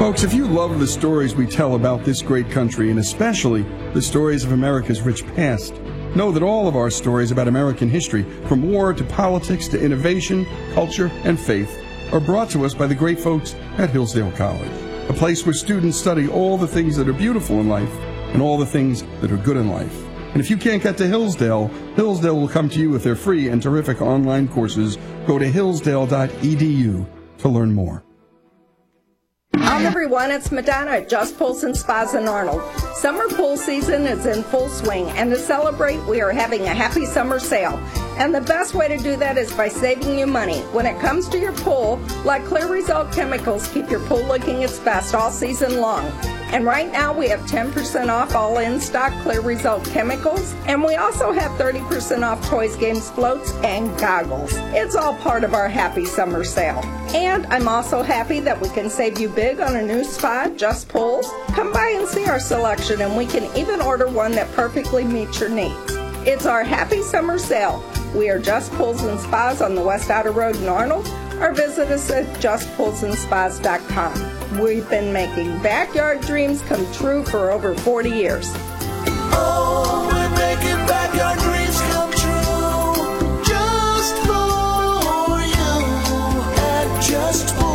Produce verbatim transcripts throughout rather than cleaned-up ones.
Folks, if you love the stories we tell about this great country, and especially the stories of America's rich past, know that all of our stories about American history, from war to politics to innovation, culture, and faith, are brought to us by the great folks at Hillsdale College, a place where students study all the things that are beautiful in life and all the things that are good in life. And if you can't get to Hillsdale, Hillsdale will come to you with their free and terrific online courses. Go to hillsdale dot e d u to learn more. Hi everyone, it's Madonna at Just Pools and Spas in Arnold. Summer pool season is in full swing, and to celebrate, we are having a happy summer sale. And the best way to do that is by saving you money. When it comes to your pool, let Clear Result Chemicals keep your pool looking its best all season long. And right now we have ten percent off all in-stock Clear Result Chemicals, and we also have thirty percent off toys, games, floats, and goggles. It's all part of our happy summer sale. And I'm also happy that we can save you big on a new spa, Just Pools. Come by and see our selection, and we can even order one that perfectly meets your needs. It's our happy summer sale. We are Just Pools and Spas on the West Outer Road in Arnold, or visit us at just pools and spas dot com. We've been making backyard dreams come true for over forty years. Oh, we're making backyard dreams come true, just for you at Just Pools.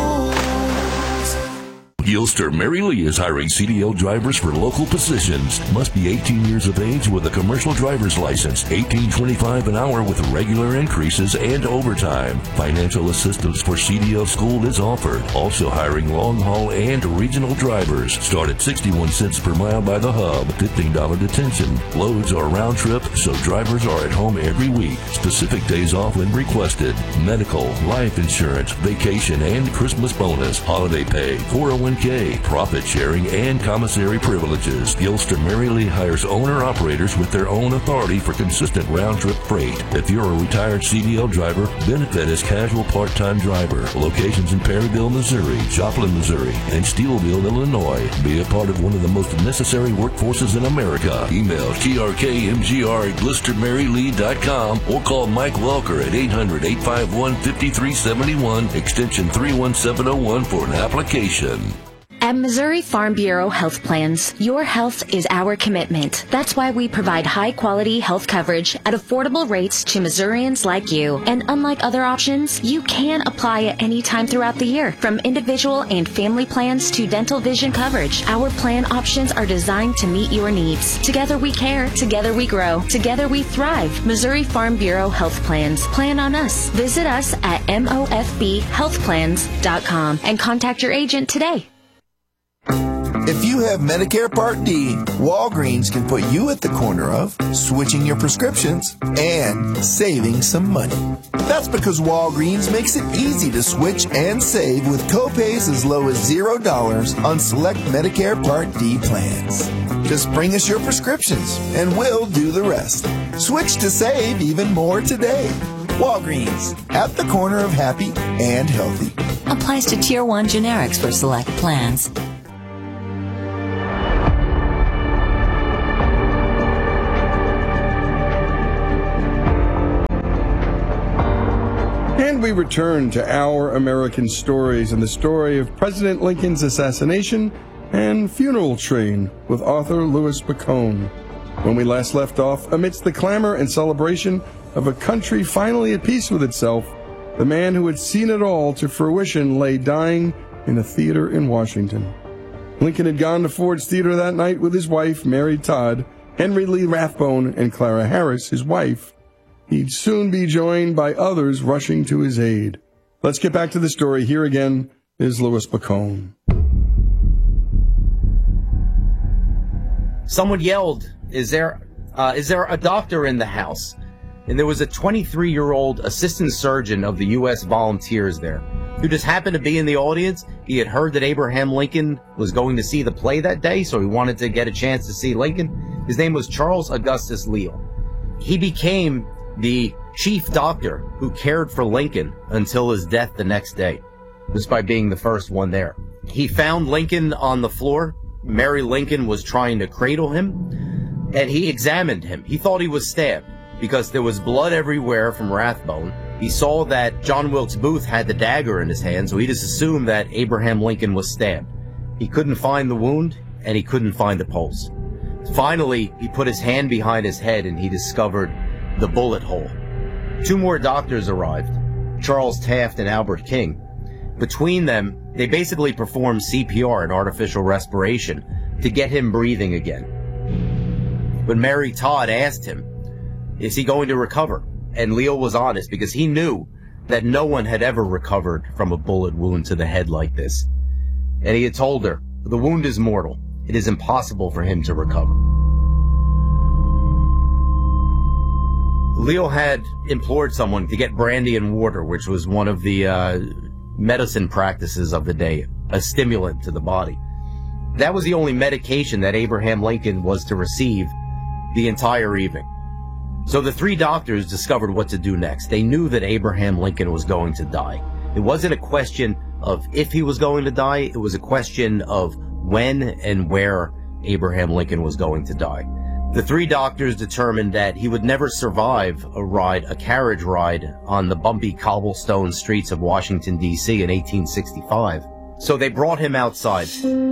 Gilster Mary Lee is hiring C D L drivers for local positions. Must be eighteen years of age with a commercial driver's license. eighteen twenty-five an hour with regular increases and overtime. Financial assistance for C D L school is offered. Also hiring long haul and regional drivers. Start at sixty-one cents per mile by the hub. fifteen dollars detention. Loads are round trip, so drivers are at home every week. Specific days off when requested. Medical, life insurance, vacation, and Christmas bonus. Holiday pay, four oh one k, profit sharing, and commissary privileges. Gilster Mary Lee hires owner-operators with their own authority for consistent round-trip freight. If you're a retired C D L driver, benefit as casual part-time driver. Locations in Perryville, Missouri, Joplin, Missouri, and Steelville, Illinois. Be a part of one of the most necessary workforces in America. Email T R K M G R at glister mary lee dot com or call Mike Welker at eight hundred, eight five one, five three seven one, extension three one seven oh one for an application. At Missouri Farm Bureau Health Plans, your health is our commitment. That's why we provide high-quality health coverage at affordable rates to Missourians like you. And unlike other options, you can apply at any time throughout the year. From individual and family plans to dental vision coverage, our plan options are designed to meet your needs. Together we care. Together we grow. Together we thrive. Missouri Farm Bureau Health Plans. Plan on us. Visit us at M O F B health plans dot com and contact your agent today. If you have Medicare Part D, Walgreens can put you at the corner of switching your prescriptions and saving some money. That's because Walgreens makes it easy to switch and save with copays as low as zero dollars on select Medicare Part D plans. Just bring us your prescriptions and we'll do the rest. Switch to save even more today. Walgreens, at the corner of happy and healthy. Applies to Tier one generics for select plans. And we return to Our American Stories and the story of President Lincoln's assassination and funeral train with author Louis Bacone. When we last left off, amidst the clamor and celebration of a country finally at peace with itself, the man who had seen it all to fruition lay dying in a theater in Washington. Lincoln had gone to Ford's Theater that night with his wife, Mary Todd, Henry Lee Rathbone, and Clara Harris, his wife. He'd soon be joined by others rushing to his aid. Let's get back to the story. Here again is Louis Bacone. Someone yelled, is there, uh, is there a doctor in the house? And there was a twenty-three-year-old assistant surgeon of the U S Volunteers there, who just happened to be in the audience. He had heard that Abraham Lincoln was going to see the play that day, so he wanted to get a chance to see Lincoln. His name was Charles Augustus Leal. He became the chief doctor who cared for Lincoln until his death the next day, just by being the first one there. He found Lincoln on the floor. Mary Lincoln was trying to cradle him, and he examined him. He thought he was stabbed because there was blood everywhere from Rathbone. He saw that John Wilkes Booth had the dagger in his hand, so he just assumed that Abraham Lincoln was stabbed. He couldn't find the wound, and he couldn't find the pulse. Finally, he put his hand behind his head and he discovered the bullet hole. Two more doctors arrived, Charles Taft and Albert King. Between them, they basically performed C P R and artificial respiration to get him breathing again. But Mary Todd asked him, is he going to recover? And Leo was honest because he knew that no one had ever recovered from a bullet wound to the head like this. And he had told her, the wound is mortal. It is impossible for him to recover. Leo had implored someone to get brandy and water, which was one of the uh, medicine practices of the day, a stimulant to the body. That was the only medication that Abraham Lincoln was to receive the entire evening. So the three doctors discovered what to do next. They knew that Abraham Lincoln was going to die. It wasn't a question of if he was going to die. It was a question of when and where Abraham Lincoln was going to die. The three doctors determined that he would never survive a ride, a carriage ride on the bumpy cobblestone streets of Washington, D C in eighteen sixty-five. So they brought him outside.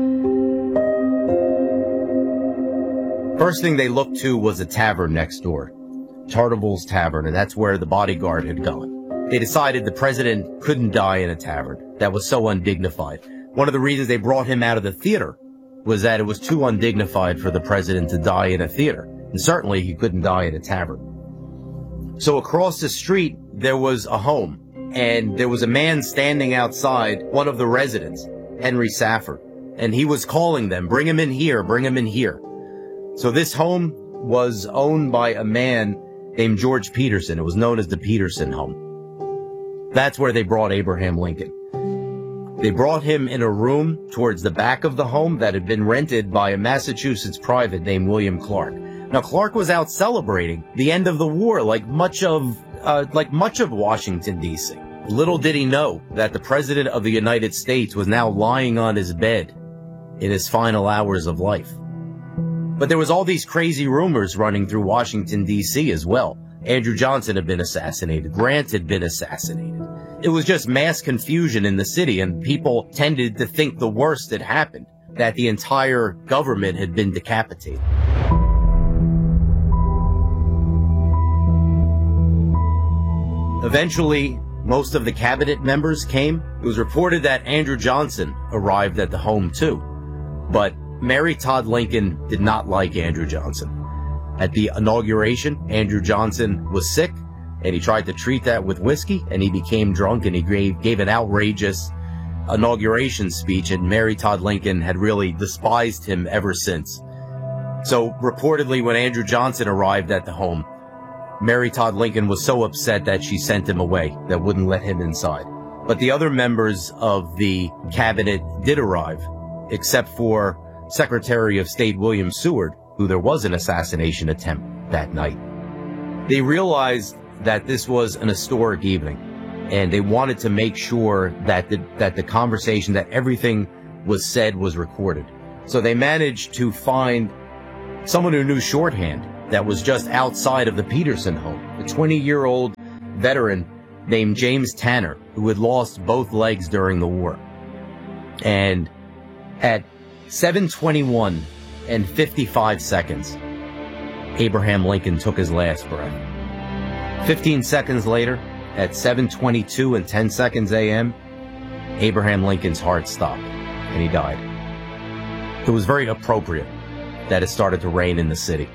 First thing they looked to was a tavern next door, Tartable's Tavern, and that's where the bodyguard had gone. They decided the president couldn't die in a tavern. That was so undignified. One of the reasons they brought him out of the theater was that it was too undignified for the president to die in a theater. And certainly he couldn't die in a tavern. So across the street, there was a home. And there was a man standing outside, one of the residents, Henry Safford. And he was calling them, bring him in here, bring him in here. So this home was owned by a man named George Peterson. It was known as the Peterson home. That's where they brought Abraham Lincoln. They brought him in a room towards the back of the home that had been rented by a Massachusetts private named William Clark. Now, Clark was out celebrating the end of the war like much of, uh, like much of Washington, D C. Little did he know that the President of the United States was now lying on his bed in his final hours of life. But there was all these crazy rumors running through Washington, D C as well. Andrew Johnson had been assassinated. Grant had been assassinated. It was just mass confusion in the city, and people tended to think the worst had happened, that the entire government had been decapitated. Eventually, most of the cabinet members came. It was reported that Andrew Johnson arrived at the home too, but Mary Todd Lincoln did not like Andrew Johnson. At the inauguration, Andrew Johnson was sick, and he tried to treat that with whiskey, and he became drunk, and he gave, gave an outrageous inauguration speech, and Mary Todd Lincoln had really despised him ever since. So, reportedly, when Andrew Johnson arrived at the home, Mary Todd Lincoln was so upset that she sent him away, that wouldn't let him inside. But the other members of the cabinet did arrive, except for Secretary of State William Seward, who there was an assassination attempt that night. They realized that this was an historic evening, and they wanted to make sure that the, that the conversation, that everything was said was recorded. So they managed to find someone who knew shorthand that was just outside of the Peterson home, a twenty-year-old veteran named James Tanner, who had lost both legs during the war. And at seven twenty-one and fifty-five seconds, Abraham Lincoln took his last breath. fifteen seconds later, at seven twenty-two and ten seconds a m, Abraham Lincoln's heart stopped, and he died. It was very appropriate that it started to rain in the city.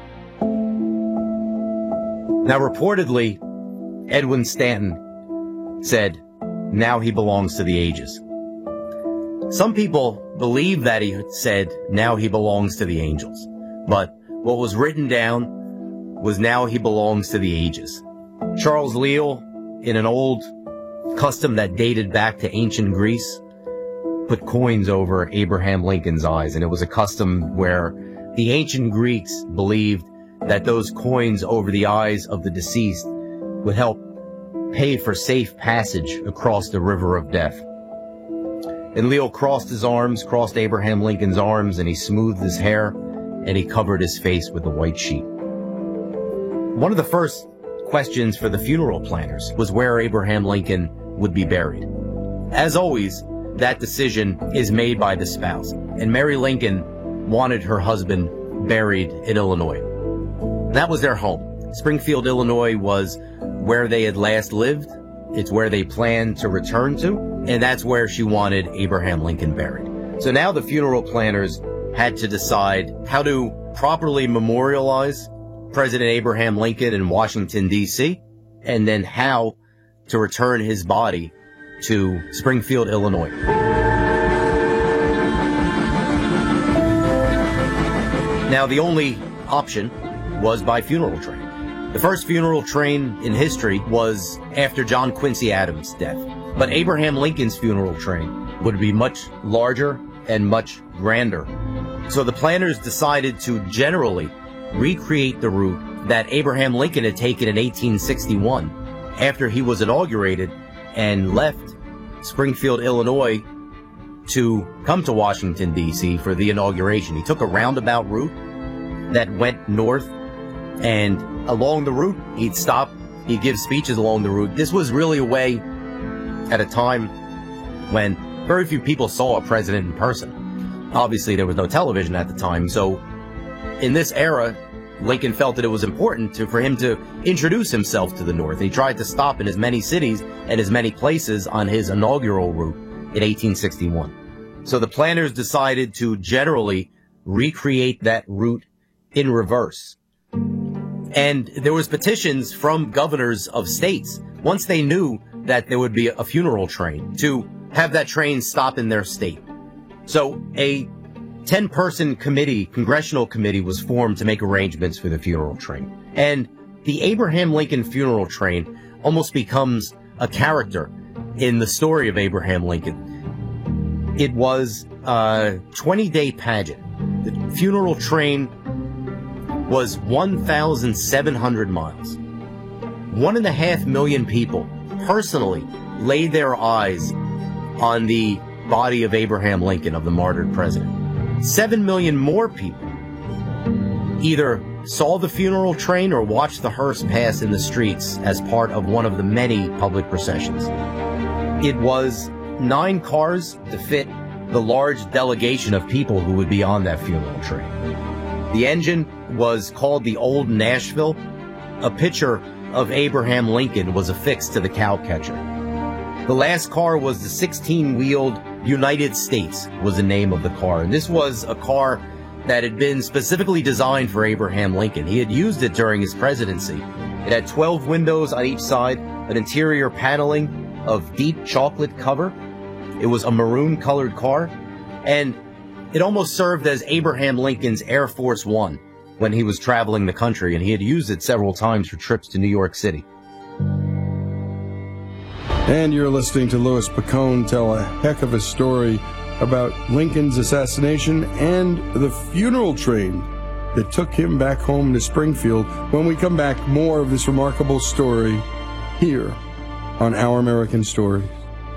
Now, reportedly, Edwin Stanton said, now he belongs to the ages. Some people believe that he said, now he belongs to the angels. But what was written down was, now he belongs to the ages. Charles Lyell, in an old custom that dated back to ancient Greece, put coins over Abraham Lincoln's eyes. And it was a custom where the ancient Greeks believed that those coins over the eyes of the deceased would help pay for safe passage across the river of death. And Leo crossed his arms, crossed Abraham Lincoln's arms, and he smoothed his hair, and he covered his face with a white sheet. One of the first questions for the funeral planners was where Abraham Lincoln would be buried. As always, that decision is made by the spouse. And Mary Lincoln wanted her husband buried in Illinois. That was their home. Springfield, Illinois was where they had last lived. It's where they planned to return to. And that's where she wanted Abraham Lincoln buried. So now the funeral planners had to decide how to properly memorialize President Abraham Lincoln in Washington, D C, and then how to return his body to Springfield, Illinois. Now, the only option was by funeral train. The first funeral train in history was after John Quincy Adams' death. But Abraham Lincoln's funeral train would be much larger and much grander. So the planners decided to generally recreate the route that Abraham Lincoln had taken in eighteen sixty-one after he was inaugurated and left Springfield, Illinois to come to Washington, D C for the inauguration. He took a roundabout route that went north, and along the route, he'd stop, he'd give speeches along the route. This was really a way at a time when very few people saw a president in person. Obviously, there was no television at the time, so in this era, Lincoln felt that it was important to, for him to introduce himself to the North. He tried to stop in as many cities and as many places on his inaugural route in eighteen sixty-one. So the planners decided to generally recreate that route in reverse. And there was petitions from governors of states, once they knew that there would be a funeral train, to have that train stop in their state. So a ten-person committee, congressional committee, was formed to make arrangements for the funeral train. And the Abraham Lincoln funeral train almost becomes a character in the story of Abraham Lincoln. It was a twenty-day pageant. The funeral train was one thousand seven hundred miles. One and a half million people personally laid their eyes on the body of Abraham Lincoln, of the martyred president. Seven million more people either saw the funeral train or watched the hearse pass in the streets as part of one of the many public processions. It was nine cars to fit the large delegation of people who would be on that funeral train. The engine was called the Old Nashville. A picture of Abraham Lincoln was affixed to the cowcatcher. The last car was the sixteen-wheeled United States, was the name of the car. And this was a car that had been specifically designed for Abraham Lincoln. He had used it during his presidency. It had twelve windows on each side, an interior paneling of deep chocolate cover. It was a maroon-colored car, and it almost served as Abraham Lincoln's Air Force One when he was traveling the country, and he had used it several times for trips to New York City. And you're listening to Louis Picone tell a heck of a story about Lincoln's assassination and the funeral train that took him back home to Springfield. When we come back, more of this remarkable story here on Our American Stories.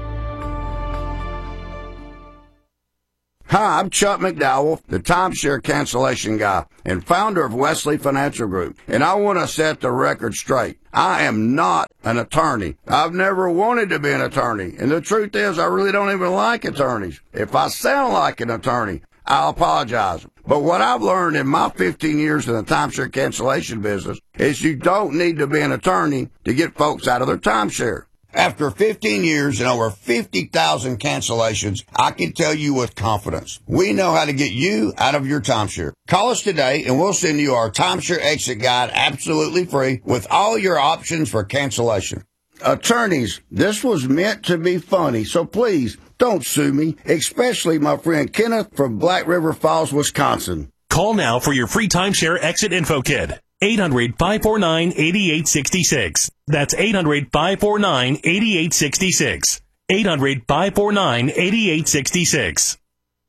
Hi, I'm Chuck McDowell, the timeshare cancellation guy and founder of Wesley Financial Group, and I want to set the record straight. I am not an attorney. I've never wanted to be an attorney, and the truth is I really don't even like attorneys. If I sound like an attorney, I'll apologize. But what I've learned in my fifteen years in the timeshare cancellation business is you don't need to be an attorney to get folks out of their timeshare. After fifteen years and over fifty thousand cancellations, I can tell you with confidence, we know how to get you out of your timeshare. Call us today and we'll send you our timeshare exit guide absolutely free with all your options for cancellation. Attorneys, this was meant to be funny, so please don't sue me, especially my friend Kenneth from Black River Falls, Wisconsin. Call now for your free timeshare exit info kit. eight hundred, five four nine, eight eight six six. That's eight hundred, five four nine, eight eight six six. eight hundred, five four nine, eight eight six six.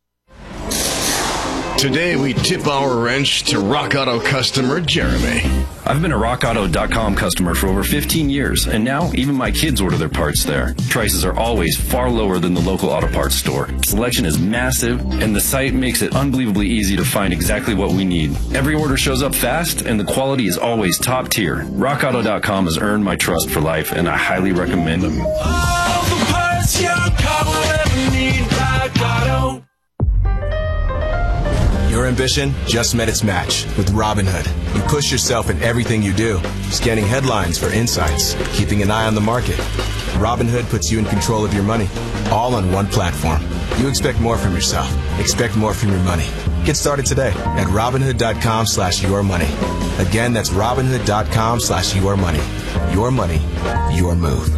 Today we tip our wrench to Rock Auto customer Jeremy. I've been a rock auto dot com customer for over fifteen years, and now even my kids order their parts there. Prices are always far lower than the local auto parts store. Selection is massive, and the site makes it unbelievably easy to find exactly what we need. Every order shows up fast, and the quality is always top tier. rock auto dot com has earned my trust for life, and I highly recommend them. All the parts your car will ever you need Rock Auto. Your ambition just met its match with Robinhood. You push yourself in everything you do, scanning headlines for insights, keeping an eye on the market. Robinhood puts you in control of your money, all on one platform. You expect more from yourself. Expect more from your money. Get started today at Robinhood.com slash your money. Again, that's Robinhood.com slash your money. Your money, your move.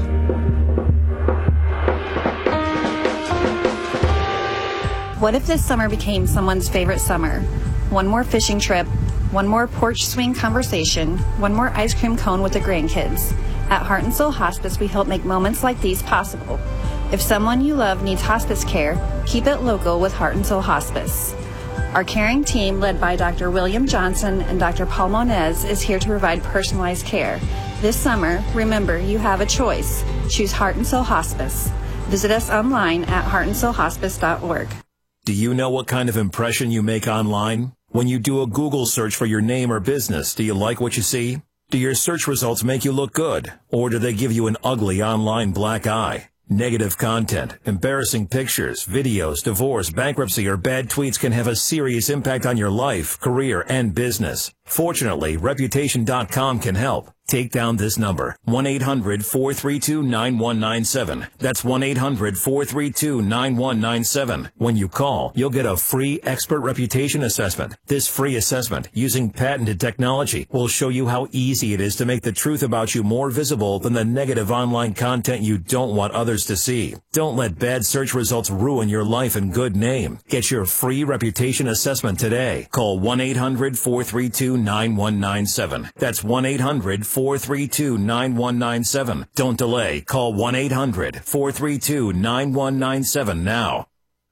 What if this summer became someone's favorite summer? One more fishing trip, one more porch swing conversation, one more ice cream cone with the grandkids. At Heart and Soul Hospice, we help make moments like these possible. If someone you love needs hospice care, keep it local with Heart and Soul Hospice. Our caring team, led by Doctor William Johnson and Doctor Paul Monez, is here to provide personalized care. This summer, remember, you have a choice. Choose Heart and Soul Hospice. Visit us online at heart and soul hospice dot org. Do you know what kind of impression you make online? When you do a Google search for your name or business, do you like what you see? Do your search results make you look good? Or do they give you an ugly online black eye? Negative content, embarrassing pictures, videos, divorce, bankruptcy, or bad tweets can have a serious impact on your life, career, and business. Fortunately, Reputation dot com can help. Take down this number, one eight hundred four three two nine one nine seven. That's one eight hundred four three two nine one nine seven. When you call, you'll get a free expert reputation assessment. This free assessment, using patented technology, will show you how easy it is to make the truth about you more visible than the negative online content you don't want others to see. Don't let bad search results ruin your life and good name. Get your free reputation assessment today. Call one eight hundred four three two nine one nine seven. That's one eight hundred four three two nine one nine seven. Don't delay. Call one eight hundred four three two nine one nine seven now.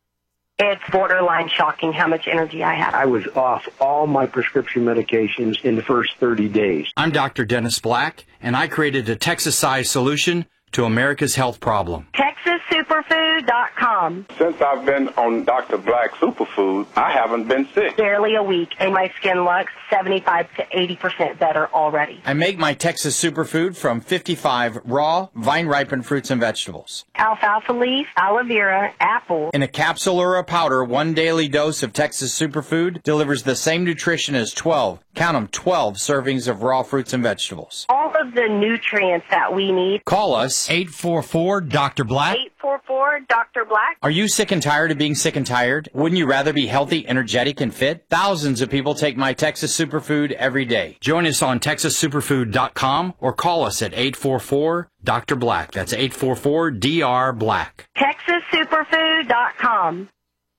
It's borderline shocking how much energy I have. I was off all my prescription medications in the first thirty days. I'm Doctor Dennis Black, and I created a Texas-sized solution to America's health problem. Texas Superfood dot com. Since I've been on Doctor Black Superfood, I haven't been sick. Barely a week, and my skin looks seventy-five to eighty percent better already. I make my Texas Superfood from fifty-five raw, vine-ripened fruits and vegetables. Alfalfa leaf, aloe vera, apple. In a capsule or a powder, one daily dose of Texas Superfood delivers the same nutrition as twelve, count them, twelve servings of raw fruits and vegetables. All of the nutrients that we need. Call us, eight four four, Doctor Black. eight four four, Doctor Black. Are you sick and tired of being sick and tired? Wouldn't you rather be healthy, energetic, and fit? Thousands of people take my Texas Superfood every day. Join us on Texas Superfood dot com or call us at eight four four, Doctor Black. That's eight four four, D R Black. Texas Superfood dot com.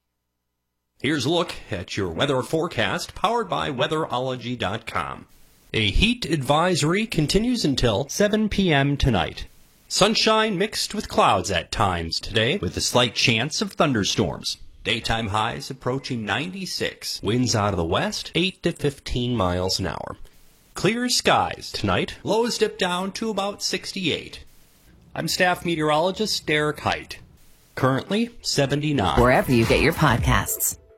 Here's a look at your weather forecast, powered by weatherology dot com. A heat advisory continues until seven p.m. tonight. Sunshine mixed with clouds at times today, with a slight chance of thunderstorms. Daytime highs approaching ninety-six. Winds out of the west, eight to fifteen miles an hour. Clear skies tonight. Lows dip down to about sixty-eight. I'm staff meteorologist Derek Height. Currently seventy-nine. Wherever you get your podcasts.